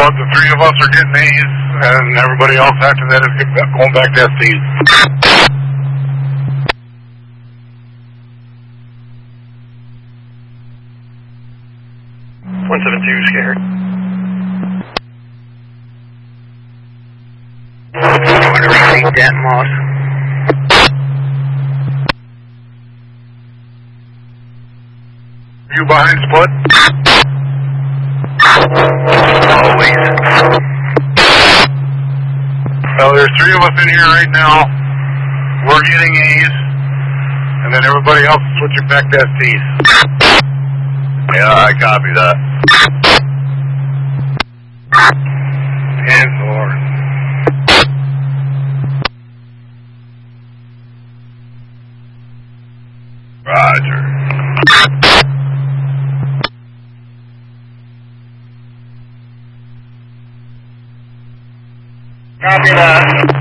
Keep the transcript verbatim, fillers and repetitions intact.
but the three of us are getting A's, and everybody else after that is going back to S Ds. one seven two, scared. I want to repeat that, Moss. You behind split? Always. Well, there's three of us in here right now. We're getting A's, and then everybody else is switching back to S Ds. Yeah, I copy that. And Lord. Roger. Copy that.